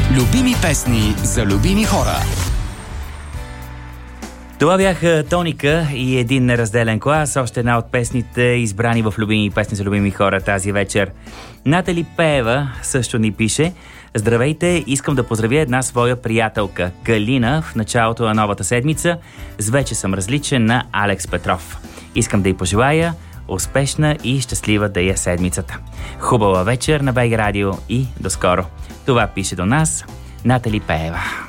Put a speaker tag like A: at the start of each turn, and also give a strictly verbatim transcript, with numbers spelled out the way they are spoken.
A: Любими песни за любими хора.
B: Това бяха Тоника и един неразделен клас, още една от песните, избрани в любими песни за любими хора тази вечер. Натали Пеева също ни пише: здравейте, искам да поздравя една своя приятелка, Галина, в началото на новата седмица. С вече съм различен на Алекс Петров. Искам да й пожелая успешна и щастлива да е седмицата. Хубава вечер на БГ Радио и до скоро. Това пише до нас Натали Пеева.